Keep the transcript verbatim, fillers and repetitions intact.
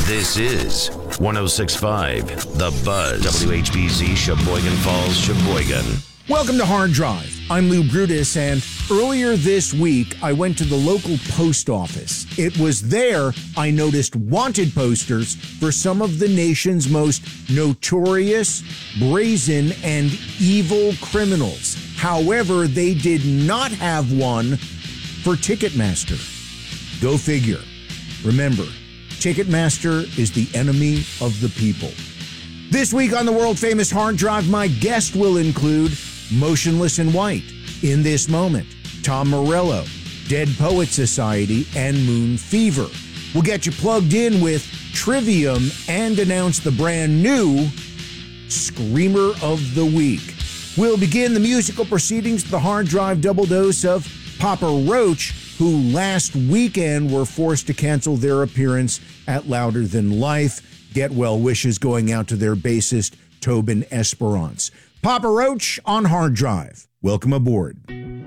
This is one oh six point five The Buzz. W H B Z Sheboygan Falls, Sheboygan. Welcome to Hard Drive. I'm Lou Brutus, and earlier this week, I went to the local post office. It was there I noticed wanted posters for some of the nation's most notorious, brazen, and evil criminals. However, they did not have one for Ticketmaster. Go figure. Remember, Ticketmaster is the enemy of the people. This week on the world-famous Hard Drive, my guest will include Motionless in White, In This Moment, Tom Morello, Dead Poet Society, and Moon Fever. We'll get you plugged in with Trivium and announce the brand new Screamer of the Week. We'll begin the musical proceedings with the Hard Drive double dose of Papa Roach, who last weekend were forced to cancel their appearance at Louder Than Life. Get well wishes going out to their bassist, Tobin Esperance. Papa Roach on Hard Drive. Welcome aboard.